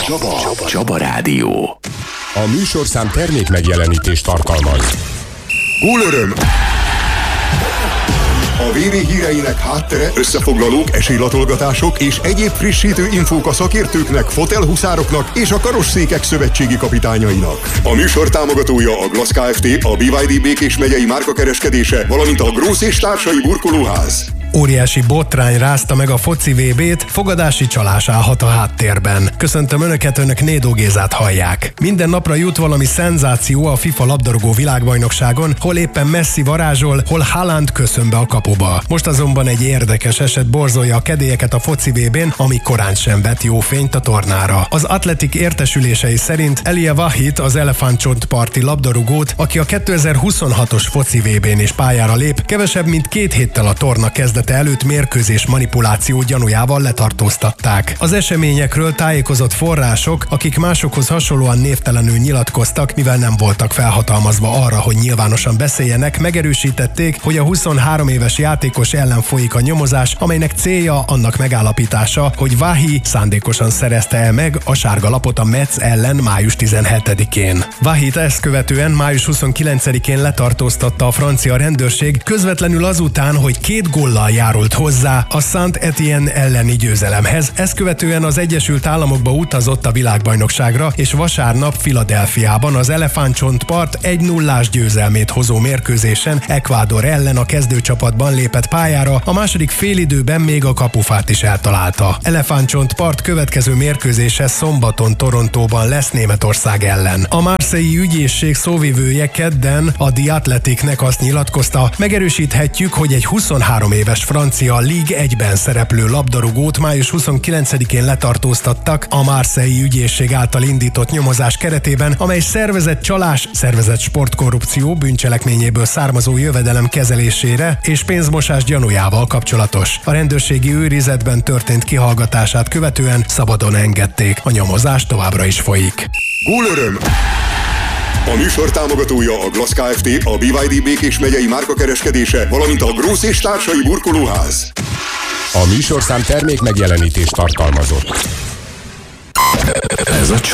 Csaba Rádió. A műsorszám termék megjelenítést tartalmaz. Gólöröm! A VB híreinek háttere, összefoglalók, esélylatolgatások és egyéb frissítő infók a szakértőknek, fotelhuszároknak és a karosszékek szövetségi kapitányainak. A műsor támogatója a Glass Kft., a BYD Békés megyei márkakereskedése, valamint a Grósz és társai burkolóház. Óriási botrány rázta meg a foci VB-t, fogadási csalás állhat a háttérben. Köszöntöm Önöket, Önök Nédó Gézát hallják. Minden napra jut valami szenzáció a FIFA labdarúgó világbajnokságon, hol éppen Messi varázsol, hol Haaland köszön be a kapuba. Most azonban egy érdekes eset borzolja a kedélyeket a foci VB-n, ami korán sem vet jó fényt a tornára. Az Atletik értesülései szerint Elia Wahid, az elefántcsontparti labdarúgót, aki a 2026-os foci VB-n is pályára lép, kevesebb mint 2 héttel a torna kezdete előtt mérkőzés manipuláció gyanújával letartóztatták. Az eseményekről tájékozott források, akik másokhoz hasonlóan névtelenül nyilatkoztak, mivel nem voltak felhatalmazva arra, hogy nyilvánosan beszéljenek, megerősítették, hogy a 23 éves játékos ellen folyik a nyomozás, amelynek célja annak megállapítása, hogy Wahid szándékosan szerezte el meg a sárga lapot a Metz ellen május 17-én. Wahid ezt követően május 29-én letartóztatta a francia rendőrség, közvetlenül azután, hogy 2 góllal járult hozzá a Saint-Étienne elleni győzelemhez. Ezt követően az Egyesült Államokba utazott a világbajnokságra, és vasárnap Philadelphiában az elefántcsontpart 1-0-ás győzelmét hozó mérkőzésen Ecuador ellen a kezdőcsapatban lépett pályára, a második félidőben még a kapufát is eltalálta. Elefántcsontpart következő mérkőzése szombaton Torontóban lesz Németország ellen. A marseille ügyészség szóvivője kedden a The Athleticnek azt nyilatkozta, megerősíthetjük, hogy egy 23 éves francia Ligue 1-ben szereplő labdarúgót május 29-én letartóztattak a marseille ügyészség által indított nyomozás keretében, amely szervezett csalás, szervezett sportkorrupció bűncselekményéből származó jövedelem kezelésére és pénzmosás gyanújával kapcsolatos. A rendőrségi őrizetben történt kihallgatását követően szabadon engedték. A nyomozás továbbra is folyik. Gólöröm! A műsor támogatója a Glass Kft., a BYD Békés megyei márkakereskedése, valamint a Grósz és társai burkolóház. A műsorszám termék megjelenítést tartalmazott. Ez a